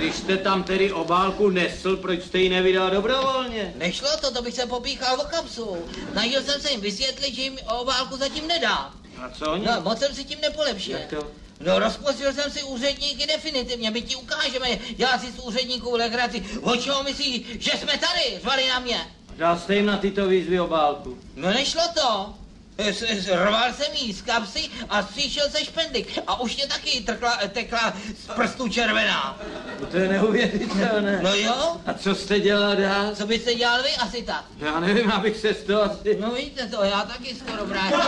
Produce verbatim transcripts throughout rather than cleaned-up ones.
když jste tam tedy obálku nesl, proč jste ji nevydal dobrovolně? Nešlo to, to bych se popíchal o kapsu. Snažil jsem se jim vysvětlit, že jim obálku zatím nedá. A co oni? No, moc jsem si tím nepolepšil. Jak to? No, rozpostil jsem si úředníky definitivně, my ti ukážeme, dělá si z úředníků legraci. O čeho myslíš, že jsme tady, řvali na mě. Dal jste jim na tyto výzvy obálku? No, nešlo to. Rval jsem jí z kapsy a stříšil se špendlík. A už mě taky trkla, tekla z prstů červená. No to je neuvěřitelné. No jo? A co jste dělal dál? Co byste dělal vy asi tak? Já nevím, abych se z toho asi... No vidíte to, já taky skoro vrátím.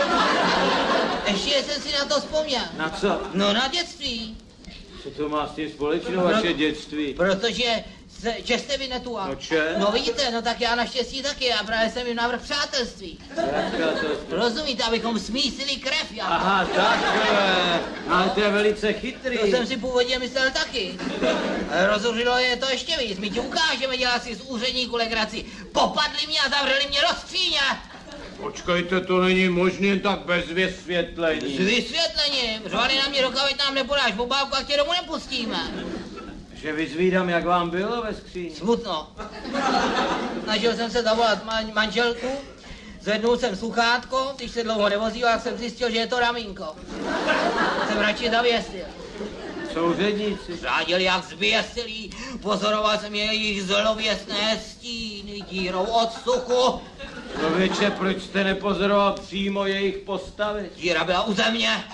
Ještě jsem si na to vzpomněl. Na co? No na dětství. Co to má s tím společného, vaše No, dětství? Protože se, že jste vy netual. No če? No vidíte, no tak já naštěstí taky, a právě jsem jim návrh přátelství. To... Rozumíte, abychom smísili krev, já. Aha, takhle. Ale to je velice chytrý. To jsem si původně myslel taky. Ale rozhořilo je to ještě víc, my ti ukážeme, dělat si z úředníku legraci. Popadli mě a zavřeli mě do skříně. Počkejte, to není možné tak bez vysvětlení. S vysvětlením, řvali na mě, dokud nám nepodáš obálku a tě domů nepustíme. Že vyzvídám, jak vám bylo ve skříni. Smutno. Snažil jsem se zavolat man- manželku, zvednul jsem sluchátko, když se dlouho nevozil, tak jsem zjistil, že je to ramínko. Jsem radši zavěsil. Souředníci. Řádili jak zběsilí, pozoroval jsem jejich zlověstné stíny dírou od suchu. Člověče, proč jste nepozoroval přímo jejich postavy? Díra byla u země.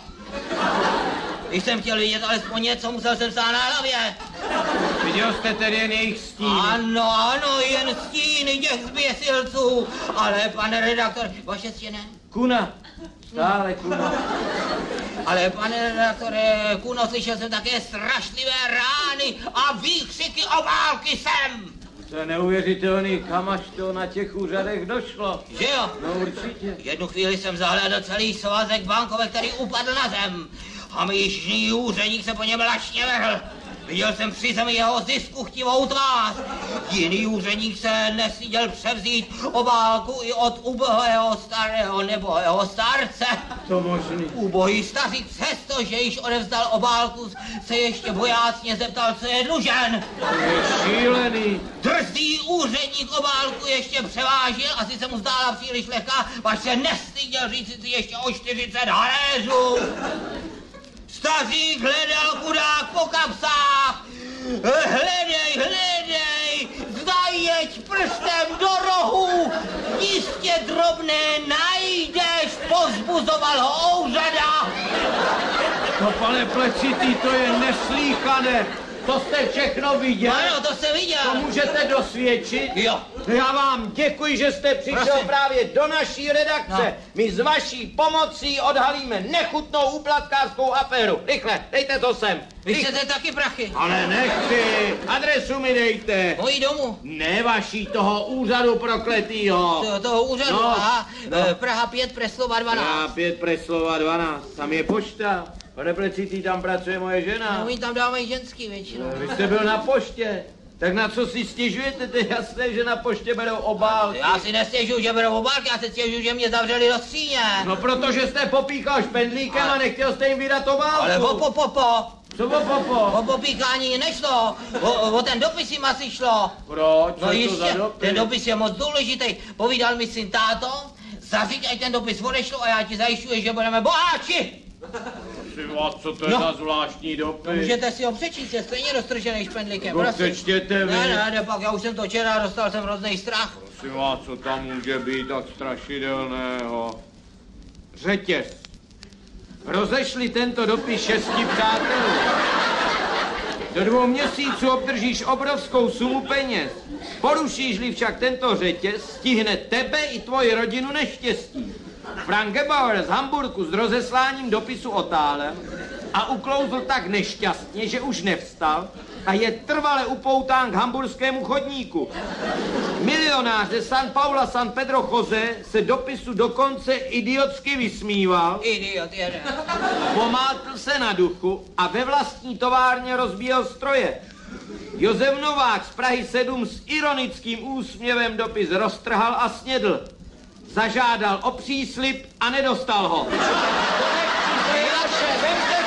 Když jsem chtěl vidět alespoň něco, musel jsem stát na hlavě. Viděl jste tedy jen jejich stíny? Ano, ano, jen stíny těch zběsilců. Ale, pane redaktor, vaše stěny? Kuna. Stále kuna. Ale, pane redaktore, Kuno, slyšel jsem také strašlivé rány a výkřiky obálky sem. To je neuvěřitelný, kam až to na těch úřadech došlo. Že jo? No určitě. Jednu chvíli jsem zahlédl celý svazek bankovek, který upadl na zem. A místní úředník se po něm lačně vrhl. Viděl jsem při zemi jeho ziskuchtivou tvář. Jiný úředník se nestyděl převzít obálku i od ubohého starého nebohého starce. To možný. Ubohý stařík přesto, že již odevzdal obálku, se ještě bojácně zeptal, co je dlužen. To je šílený. Drzý úředník obálku ještě převážil, asi se mu zdála příliš lehká, až se nestyděl říct si ještě o čtyřicet haléřů. Stařík hledal chudák po kapsách. Hledej, hledej, zajeď prstem do rohu, jistě drobné najdeš, povzbuzoval ho Ouřada. No pane Plecitý, to je neslýchané. To jste všechno viděl? Ano, to jsem viděl. To můžete dosvědčit? Jo. Já vám děkuji, že jste přišel Prosím. právě do naší redakce. No. My s vaší pomocí odhalíme nechutnou úplatkářskou aféru. Rychle, dejte to sem. Vy Rychle. chcete taky prachy? Ale nechci. Adresu mi dejte. Mojí domů. Ne vaší, toho úřadu prokletýho. To, toho úřadu, No, aha, no. eh, Praha pět, Preslova dvanáct. Já pět Preslova dvanáct. Tam je pošta. Pane Plecitý, tam pracuje moje žena. No, oni tam dávají ženský většinou. Vy jste byl na poště. Tak na co si stěžujete? To je jasné, že na poště berou obálky. Já si nestěžuju, že berou obálky, já se stěžuju, že mě zavřeli do skříně. No protože jste popíchal špendlíkem Ale- a nechtěl jste jim vydat obálku. Ale po, po, po, po. Co po, po, po? O popíkání nešlo, o, o ten dopis jim asi šlo. Proč? Co No je to za jistě, dopis? ten dopis je moc důležitý. Povídal mi syn táto, zaříď, ať ten dopis odešlo a já ti zajišťuji, že budeme boháči. Prosím vás, co to je No. za zvláštní dopis? Můžete si ho přečíst, je stejně roztržený špendlíkem. No prosím. přečtěte vy. Ne, ne, ne, pak já už jsem to četl a dostal jsem hrozný strach. Prosím vás, co tam může být tak strašidelného? Řetěz. Rozešli tento dopis šesti přátelů. Do dvou měsíců obdržíš obrovskou sumu peněz. Porušíš-li však tento řetěz, stihne tebe i tvoji rodinu neštěstí. Frank Gebauer z Hamburku s rozesláním dopisu otálel a uklouzl tak nešťastně, že už nevstal a je trvale upoután k hamburskému chodníku. Milionář ze San Paula San Pedro Jose se dopisu dokonce idiotsky vysmíval, Idiot jeden. pomátl se na duchu a ve vlastní továrně rozbíjel stroje. Josef Novák z Prahy sedm s ironickým úsměvem dopis roztrhal a snědl. Zažádal o příslib a nedostal ho. To je naše,